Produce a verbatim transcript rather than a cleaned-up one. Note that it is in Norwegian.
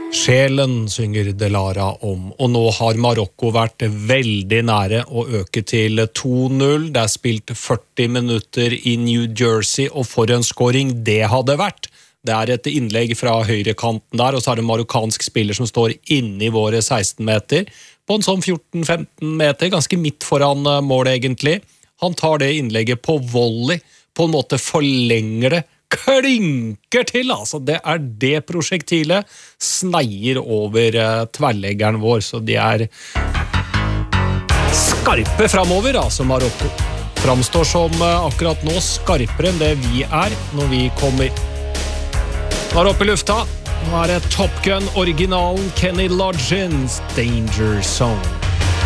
Sjelen synger Delara om, og nå har Marokko vært veldig nære å øke til to null. Det er spilt førti minutter i New Jersey, og for en scoring det hadde vært. Det er et innlegg fra høyrekanten der, og så er det en marokkansk spiller som står inne i våre seksten meter, på en sånn fjorten femten meter, ganske midt foran mål egentlig. Han tar det innlegget på volley, på en måte forlenger det, klinker til, altså det er det prosjektilet sneier over uh, tverrleggeren vår, så de er skarpe fremover, altså Marokko framstår som uh, akkurat nå skarpere enn det vi er når vi kommer. Nå er oppe i lufta, nå er det Top Gun originalen Kenny Loggins Danger Zone.